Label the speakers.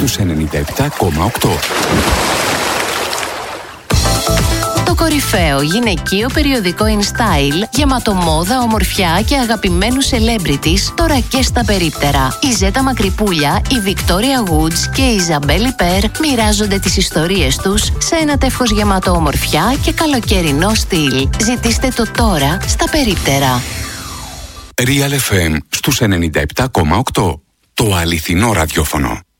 Speaker 1: στους 97,8.
Speaker 2: Το κορυφαίο γυναικείο περιοδικό InStyle, γεμάτο μόδα, ομορφιά και αγαπημένους celebrities, τώρα και στα περίπτερα. Η Ζέτα Μακρυπούλια, η Victoria Woods και η Ιζαμπέλ Περ μοιράζονται τις ιστορίες τους σε ένα τεύχος γεμάτο ομορφιά και καλοκαιρινό στυλ. Ζητήστε το τώρα στα περίπτερα.
Speaker 1: Real FM στους 97,8. Το αληθινό ραδιόφωνο.